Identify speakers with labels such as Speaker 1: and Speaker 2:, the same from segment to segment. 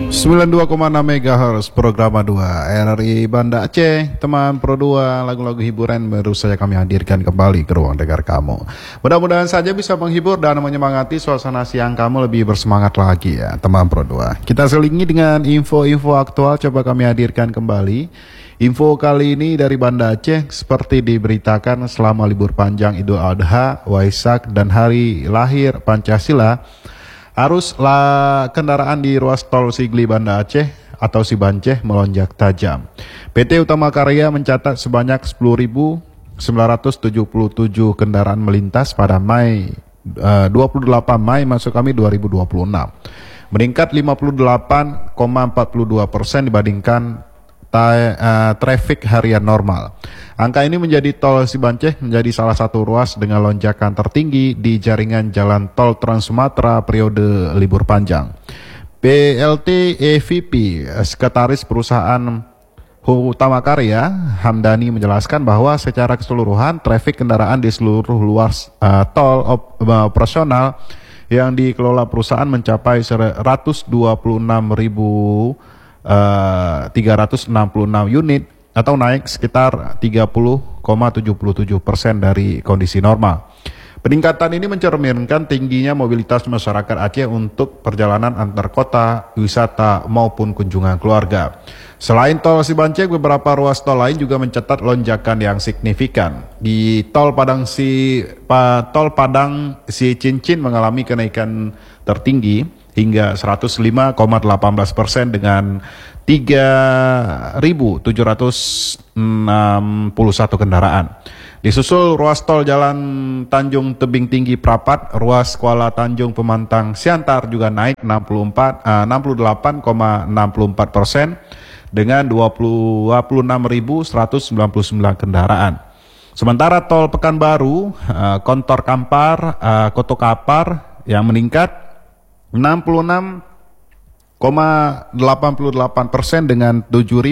Speaker 1: 92,6 MHz program 2 RRI Banda Aceh. Teman Pro 2, lagu-lagu hiburan baru saja kami hadirkan kembali ke ruang dengar kamu. Mudah-mudahan saja bisa menghibur dan menyemangati suasana siang kamu lebih bersemangat lagi ya teman Pro 2. Kita selingi dengan info-info aktual, coba kami hadirkan kembali. Info kali ini dari Banda Aceh, seperti diberitakan selama libur panjang Idul Adha, Waisak dan hari lahir Pancasila, arus kendaraan di ruas tol Sigli Banda Aceh atau Sibanceh melonjak tajam. PT Utama Karya mencatat sebanyak 10.977 kendaraan melintas pada 28 Mei maksud kami 2026. Meningkat 58,42% dibandingkan traffic harian normal. Angka ini menjadi tol Sibanceh menjadi salah satu ruas dengan lonjakan tertinggi di jaringan jalan tol Trans Sumatera periode libur panjang. PLT EVP, Sekretaris Perusahaan Utama Karya, Hamdani menjelaskan bahwa secara keseluruhan trafik kendaraan di seluruh ruas tol operasional yang dikelola perusahaan mencapai 126.366 unit atau naik sekitar 30,77% dari kondisi normal. Peningkatan ini mencerminkan tingginya mobilitas masyarakat Aceh untuk perjalanan antar kota, wisata maupun kunjungan keluarga. Selain tol Sibanceh, beberapa ruas tol lain juga mencatat lonjakan yang signifikan. Di tol Padang Si Cincin mengalami kenaikan tertinggi hingga 105,18% dengan 3.761 kendaraan. Disusul ruas tol Jalan Tanjung Tebing Tinggi Prapat, ruas Kuala Tanjung Pemantang Siantar juga naik 68,64% dengan 26.199 kendaraan. Sementara tol Pekanbaru, Kontor Kampar, Koto Kapar yang meningkat 66,88% dengan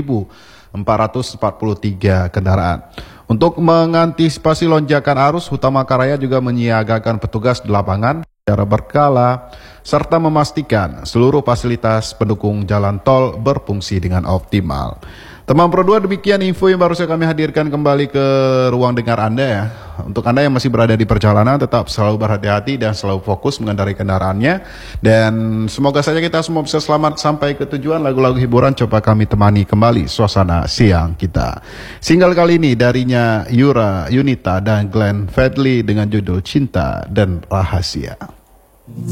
Speaker 1: 7.443 kendaraan. Untuk mengantisipasi lonjakan arus, Utama Karya juga menyiagakan petugas di lapangan secara berkala serta memastikan seluruh fasilitas pendukung jalan tol berfungsi dengan optimal. Teman Pro 2, demikian info yang baru saja kami hadirkan kembali ke ruang dengar Anda ya. Untuk Anda yang masih berada di perjalanan, tetap selalu berhati-hati dan selalu fokus mengendarai kendaraannya. Dan semoga saja kita semua bisa selamat sampai ke tujuan. Lagu-lagu hiburan coba kami temani kembali suasana siang kita. Single kali ini darinya Yura Yunita dan Glenn Fadli dengan judul Cinta dan Rahasia.